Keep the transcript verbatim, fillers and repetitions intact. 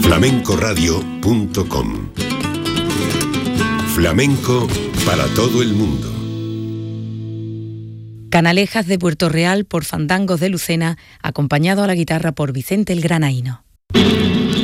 flamenco radio punto com. Flamenco para todo el mundo. Canalejas de Puerto Real por Fandangos de Lucena, acompañado a la guitarra por Vicente el Granaíno.